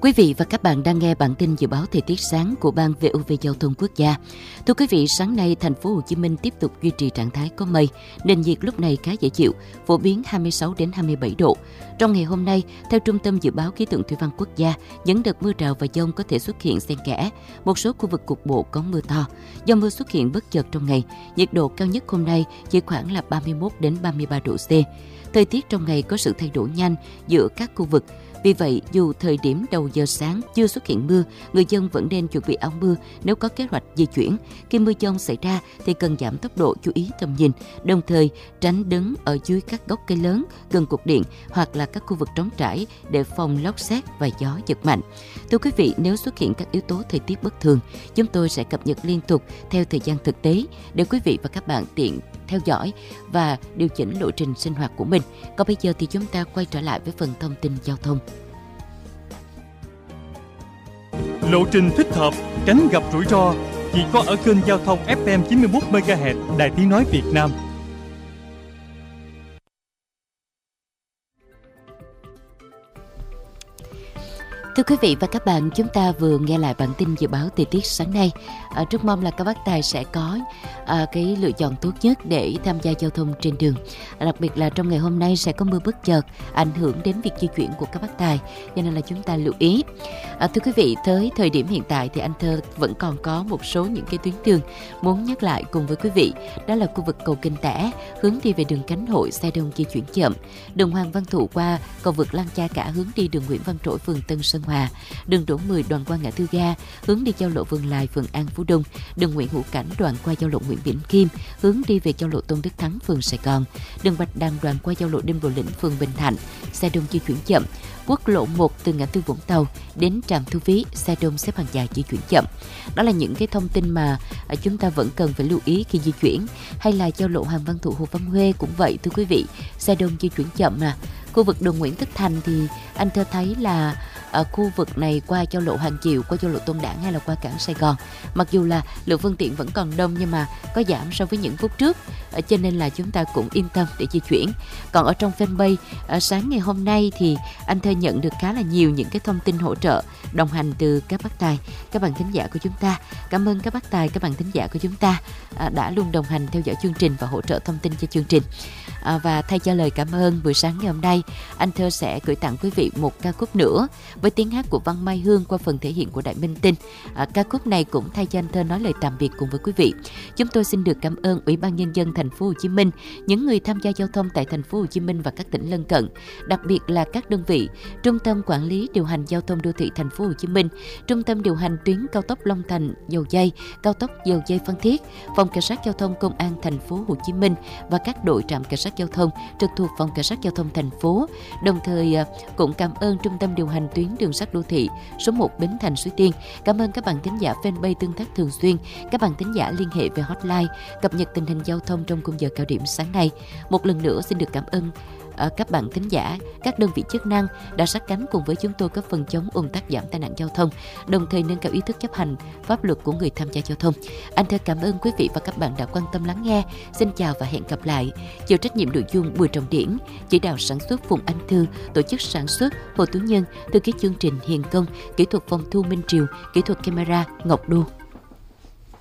Quý vị và các bạn đang nghe bản tin dự báo thời tiết sáng của Ban VOV Giao thông Quốc gia. Thưa quý vị, sáng nay thành phố Hồ Chí Minh tiếp tục duy trì trạng thái có mây, nền nhiệt lúc này khá dễ chịu, phổ biến 26 đến 27 độ. Trong ngày hôm nay, theo Trung tâm Dự báo Khí tượng Thủy văn Quốc gia, những đợt mưa rào và dông có thể xuất hiện xen kẽ, một số khu vực cục bộ có mưa to. Do mưa xuất hiện bất chợt trong ngày, nhiệt độ cao nhất hôm nay chỉ khoảng là 31 đến 33 độ C. Thời tiết trong ngày có sự thay đổi nhanh giữa các khu vực. Vì vậy, dù thời điểm đầu giờ sáng chưa xuất hiện mưa, người dân vẫn nên chuẩn bị áo mưa nếu có kế hoạch di chuyển. Khi mưa dông xảy ra thì cần giảm tốc độ, chú ý tầm nhìn, đồng thời tránh đứng ở dưới các gốc cây lớn gần cột điện hoặc là các khu vực trống trải để phòng lốc sét và gió giật mạnh. Thưa quý vị, nếu xuất hiện các yếu tố thời tiết bất thường, chúng tôi sẽ cập nhật liên tục theo thời gian thực tế để quý vị và các bạn tiện theo dõi và điều chỉnh lộ trình sinh hoạt của mình. Còn bây giờ thì chúng ta quay trở lại với phần thông tin giao thông. Lộ trình thích hợp, tránh gặp rủi ro chỉ có ở kênh giao thông FM 91 MHz Đài Tiếng nói Việt Nam. Thưa quý vị và các bạn, chúng ta vừa nghe lại bản tin dự báo thời tiết sáng nay. Rất mong là các bác tài sẽ có cái lựa chọn tốt nhất để tham gia giao thông trên đường. Đặc biệt là trong ngày hôm nay sẽ có mưa bất chợt ảnh hưởng đến việc di chuyển của các bác tài, cho nên là chúng ta lưu ý. Thưa quý vị, tới thời điểm hiện tại thì anh Thơ vẫn còn có một số những cái tuyến đường muốn nhắc lại cùng với quý vị. Đó là khu vực cầu Kinh Tẻ, hướng đi về đường Cánh Hội xe đông di chuyển chậm. Đường Hoàng Văn Thụ qua cầu vượt Lăng Cha Cả hướng đi đường Nguyễn Văn Trỗi, phường Tân Sơn Hòa. Đường Đỗ 10 đoạn qua ngã tư Ga hướng đi giao lộ Vườn Lài, phường An Phú Đông. Đường Nguyễn Hữu Cảnh đoạn qua giao lộ Nguyễn Bỉnh Khiêm hướng đi về giao lộ Tôn Đức Thắng, phường Sài Gòn. Đường Bạch Đằng đoạn qua giao lộ Đinh Bộ Lĩnh, phường Bình Thạnh, xe đông di chuyển chậm. Quốc lộ 1 từ ngã tư Vũng Tàu đến trạm thu phí, xe đông xếp hàng dài di chuyển chậm. Đó là những cái thông tin mà chúng ta vẫn cần phải lưu ý khi di chuyển. Hay là giao lộ Hoàng Văn Thụ, Hồ Văn Huê cũng vậy thưa quý vị, xe đông di chuyển chậm nè. Khu vực đường Nguyễn Tất Thành thì anh Thơ thấy là ở khu vực này qua giao lộ Hoàng Diệu, qua giao lộ Tôn Đản hay là qua cảng Sài Gòn, mặc dù là lượng phương tiện vẫn còn đông nhưng mà có giảm so với những phút trước, cho nên là chúng ta cũng yên tâm để di chuyển. Còn ở trong fanpage sáng ngày hôm nay thì anh Thơ nhận được khá là nhiều những cái thông tin hỗ trợ đồng hành từ các bác tài, các bạn thính giả của chúng ta. Cảm ơn các bác tài, các bạn thính giả của chúng ta đã luôn đồng hành theo dõi chương trình và hỗ trợ thông tin cho chương trình. Và thay cho lời cảm ơn, buổi sáng ngày hôm nay anh Thơ sẽ gửi tặng quý vị một ca khúc nữa với tiếng hát của Văn Mai Hương qua phần thể hiện của Đại Minh Tinh. Ca khúc này cũng thay cho anh Thơ nói lời tạm biệt cùng với quý vị. Chúng tôi xin được cảm ơn Ủy ban Nhân dân thành phố Hồ Chí Minh, những người tham gia giao thông tại thành phố Hồ Chí Minh và các tỉnh lân cận, đặc biệt là các đơn vị Trung tâm Quản lý điều hành giao thông đô thị thành phố Hồ Chí Minh, Trung tâm điều hành tuyến cao tốc Long Thành Dầu Giây, cao tốc Dầu Giây Phan Thiết, Phòng Cảnh sát Giao thông Công an thành phố Hồ Chí Minh và các đội trạm cảnh sát giao thông trực thuộc Phòng Cảnh sát Giao thông thành phố. Đồng thời cũng cảm ơn Trung tâm điều hành tuyến đường sắt đô thị số 1 Bến Thành Suối Tiên. Cảm ơn các bạn thính giả fanpage tương tác thường xuyên, các bạn thính giả liên hệ về hotline cập nhật tình hình giao thông trong khung giờ cao điểm sáng nay. Một lần nữa xin được cảm ơn các bạn thính giả, các đơn vị chức năng đã sát cánh cùng với chúng tôi các phần chống ùn tắc, giảm tai nạn giao thông, đồng thời nâng cao ý thức chấp hành pháp luật của người tham gia giao thông. Anh Thơ cảm ơn quý vị và các bạn đã quan tâm lắng nghe. Xin chào và hẹn gặp lại. Chịu trách nhiệm nội dung Bùi Trọng Điển, chỉ đạo sản xuất Phùng Anh Thư, tổ chức sản xuất Hồ Tú Nhân, thư ký chương trình Hiền Công, kỹ thuật phòng thu Minh Triều, kỹ thuật camera Ngọc Đô.